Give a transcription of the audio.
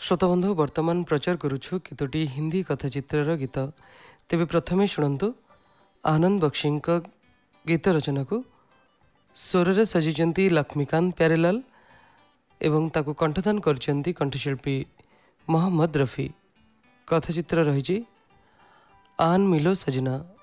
श्रोताबंधु वर्तमान प्रचार करुछु केतोटी हिंदी कथाचित्रर गीत। तेबे प्रथमे शुणन्तु आनंद बख्शी गीत रचना को स्वर सजीचंती लक्ष्मीकांत प्यारेलाल एवं ताकु कंठदान करचंती कंठशिल्पी मोहम्मद रफी। कथाचित्र रही आन मिलो सजना।